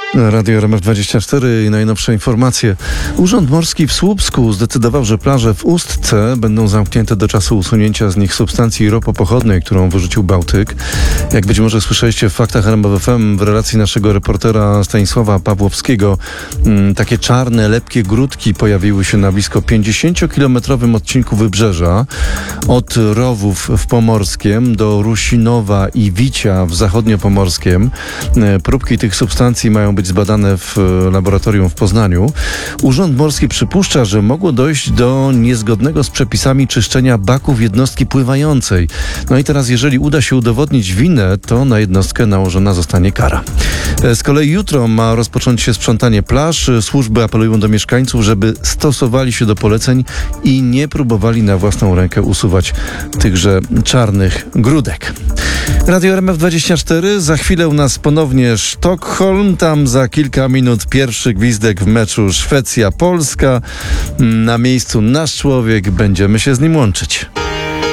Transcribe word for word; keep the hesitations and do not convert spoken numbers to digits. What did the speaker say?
Radio R M F dwadzieścia cztery i najnowsze informacje. Urząd Morski w Słupsku zdecydował, że plaże w Ustce będą zamknięte do czasu usunięcia z nich substancji ropopochodnej, którą wyrzucił Bałtyk. Jak być może słyszeliście w Faktach R M F F M w relacji naszego reportera Stanisława Pawłowskiego, m, takie czarne, lepkie grudki pojawiły się na blisko pięćdziesięciokilometrowym odcinku wybrzeża od Rowów w Pomorskiem do Rusinowa i Wicia w Zachodniopomorskiem. E, próbki tych substancji mają być zbadane w laboratorium w Poznaniu. Urząd Morski przypuszcza, że mogło dojść do niezgodnego z przepisami czyszczenia baków jednostki pływającej. No i teraz, jeżeli uda się udowodnić winę, to na jednostkę nałożona zostanie kara. Z kolei jutro ma rozpocząć się sprzątanie plaż. Służby apelują do mieszkańców, żeby stosowali się do poleceń i nie próbowali na własną rękę usuwać tychże czarnych grudek. Radio R M F dwadzieścia cztery. Za chwilę u nas ponownie Sztokholm. Tam za kilka minut pierwszy gwizdek w meczu Szwecja-Polska. Na miejscu nasz człowiek. Będziemy się z nim łączyć.